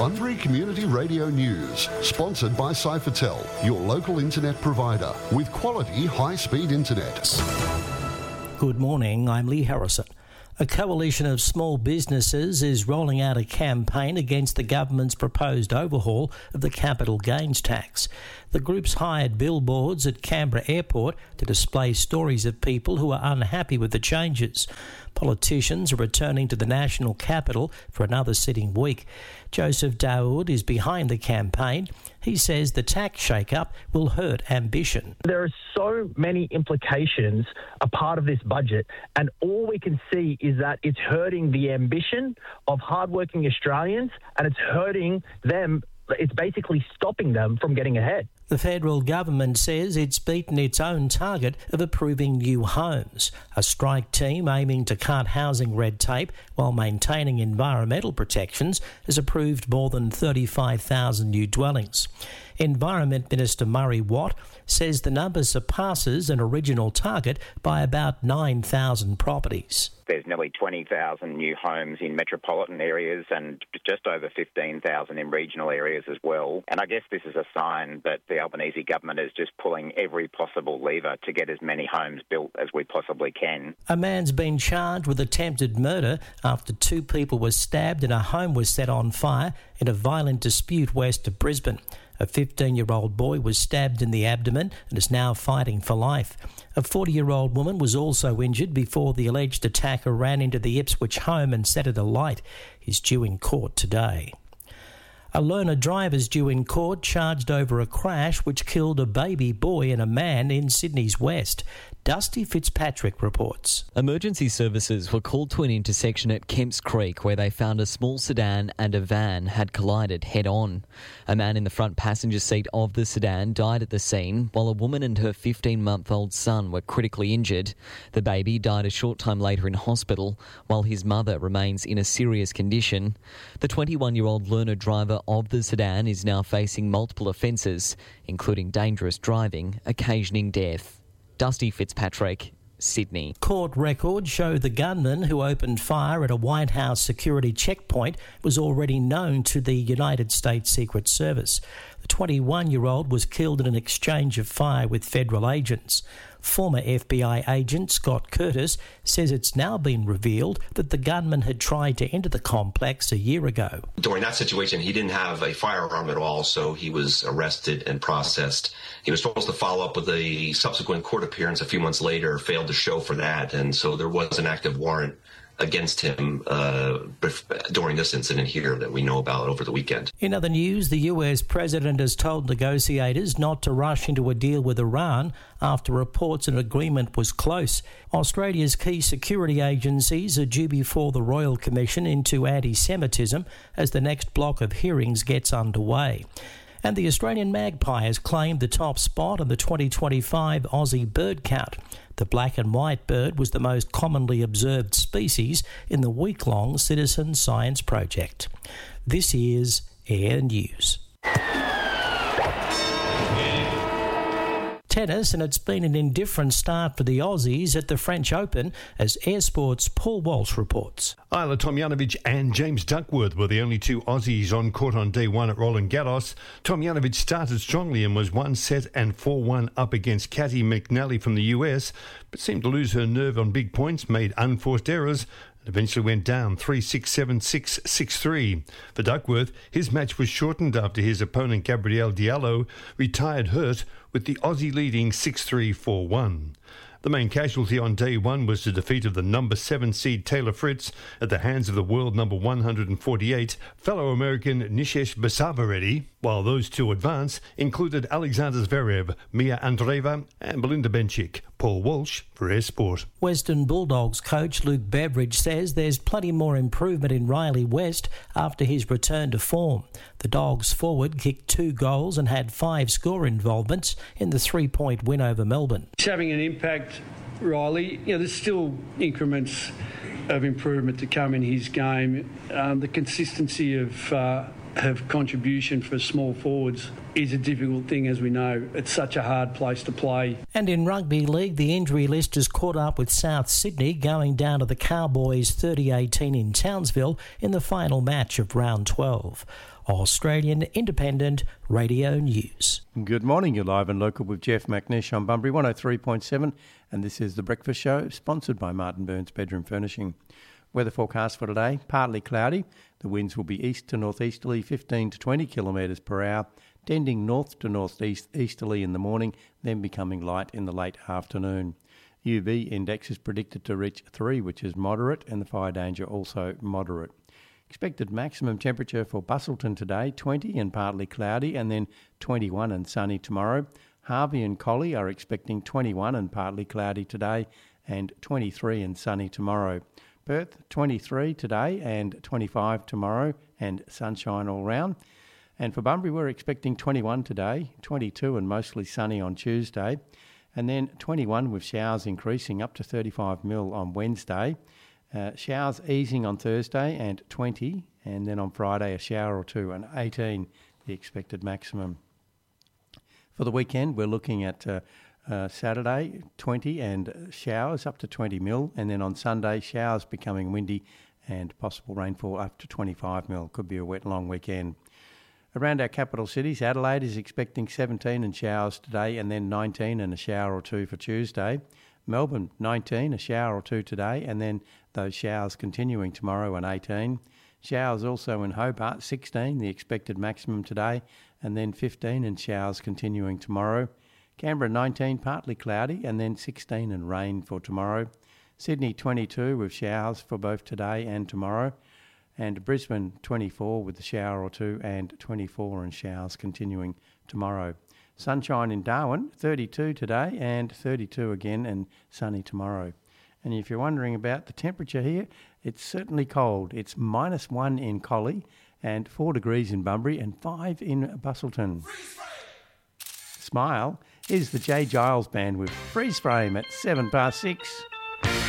Bunbury Community Radio News, sponsored by Cyphertel, your local internet provider with quality high-speed internet. Good morning, I'm Lee Harrison. A coalition of small businesses is rolling out a campaign against the government's proposed overhaul of the capital gains tax. The group's hired billboards at Canberra Airport to display stories of people who are unhappy with the changes. Politicians are returning to the national capital for another sitting week. Joseph Daoud is behind the campaign. He says the tax shake-up will hurt ambition. There are so many implications a part of this budget, and all we can see is that it's hurting the ambition of hardworking Australians, and it's hurting them. It's basically stopping them from getting ahead. The federal government says it's beaten its own target of approving new homes. A strike team aiming to cut housing red tape while maintaining environmental protections has approved more than 35,000 new dwellings. Environment Minister Murray Watt says the number surpasses an original target by about 9,000 properties. There's nearly 20,000 new homes in metropolitan areas and just over 15,000 in regional areas as well. And I guess this is a sign that the Albanese government is just pulling every possible lever to get as many homes built as we possibly can. A man's been charged with attempted murder after two people were stabbed and a home was set on fire in a violent dispute west of Brisbane. A 15-year-old boy was stabbed in the abdomen and is now fighting for life. A 40-year-old woman was also injured before the alleged attacker ran into the Ipswich home and set it alight. He's due in court today. A learner driver is due in court charged over a crash which killed a baby boy and a man in Sydney's west. Dusty Fitzpatrick reports. Emergency services were called to an intersection at Kemps Creek where they found a small sedan and a van had collided head-on. A man in the front passenger seat of the sedan died at the scene, while a woman and her 15-month-old son were critically injured. The baby died a short time later in hospital, while his mother remains in a serious condition. The 21-year-old learner driver of the sedan is now facing multiple offences, including dangerous driving, occasioning death. Dusty Fitzpatrick, Sydney. Court records show the gunman who opened fire at a White House security checkpoint was already known to the United States Secret Service. The 21-year-old was killed in an exchange of fire with federal agents. Former FBI agent Scott Curtis says it's now been revealed that the gunman had tried to enter the complex a year ago. During that situation, he didn't have a firearm at all, so he was arrested and processed. He was supposed to follow up with a subsequent court appearance a few months later, failed to show for that, and so there was an active warrant against him during this incident here that we know about over the weekend. In other news, the US president has told negotiators not to rush into a deal with Iran after reports an agreement was close. Australia's key security agencies are due before the Royal Commission into anti-Semitism as the next block of hearings gets underway. And the Australian magpie has claimed the top spot on the 2025 Aussie bird count. The black and white bird was the most commonly observed species in the week-long Citizen Science Project. This is Air News. Tennis, and it's been an indifferent start for the Aussies at the French Open, as Air Sport's Paul Walsh reports. Isla Tomljanovic and James Duckworth were the only two Aussies on court on day one at Roland Garros. Tomljanovic started strongly and was 1-4 and 4-1 up against Cathy McNally from the US, but seemed to lose her nerve on big points, made unforced errors, and eventually went down 3-6, 7-6, 6-3. For Duckworth, his match was shortened after his opponent Gabriel Diallo retired hurt, with the Aussie leading 6-3, 4-1. The main casualty on day one was the defeat of the number 7 seed Taylor Fritz at the hands of the world number 148, fellow American Nishesh Basavareddy, while those two advance included Alexander Zverev, Mia Andreeva and Belinda Bencic. Paul Walsh for Air Sport. Western Bulldogs coach Luke Beveridge says there's plenty more improvement in Riley West after his return to form. The Dogs forward kicked 2 goals and had 5 score involvements in the 3-point win over Melbourne. It's having an impact, Riley. There's still increments of improvement to come in his game. The consistency of contribution for small forwards is a difficult thing, as we know. It's such a hard place to play. And in rugby league, the injury list has caught up with South Sydney, going down to the Cowboys 30-18 in Townsville in the final match of round 12. Australian Independent Radio News. Good morning, you're live and local with Jeff McNish on Bunbury 103.7, and this is The Breakfast Show, sponsored by Martin Burns Bedroom Furnishing. Weather forecast for today, partly cloudy. The winds will be east to northeasterly, 15 to 20 kilometres per hour, tending north to northeast easterly in the morning, then becoming light in the late afternoon. UV index is predicted to reach 3, which is moderate, and the fire danger also moderate. Expected maximum temperature for Busselton today, 20 and partly cloudy, and then 21 and sunny tomorrow. Harvey and Collie are expecting 21 and partly cloudy today, and 23 and sunny tomorrow. Perth, 23 today and 25 tomorrow, and sunshine all round. And for Bunbury, we're expecting 21 today, 22 and mostly sunny on Tuesday, and then 21 with showers increasing up to 35 mil on Wednesday. Showers easing on Thursday and 20, and then on Friday a shower or two and 18, the expected maximum. For the weekend, we're looking at Saturday 20 and showers up to 20 mil, and then on Sunday showers becoming windy and possible rainfall up to 25 mil. Could be a wet long weekend. Around our capital cities, Adelaide is expecting 17 and showers today, and then 19 and a shower or two for Tuesday. Melbourne, 19, a shower or two today, and then those showers continuing tomorrow and 18. Showers also in Hobart, 16, the expected maximum today, and then 15 and showers continuing tomorrow. Canberra, 19, partly cloudy, and then 16 and rain for tomorrow. Sydney, 22, with showers for both today and tomorrow. And Brisbane, 24, with a shower or two, and 24 and showers continuing tomorrow. Sunshine in Darwin, 32 today and 32 again, and sunny tomorrow. And if you're wondering about the temperature here, it's certainly cold. It's -1 in Collie and 4 degrees in Bunbury and 5 in Busselton. Smile is the J. Giles Band with Freeze Frame at 6:07.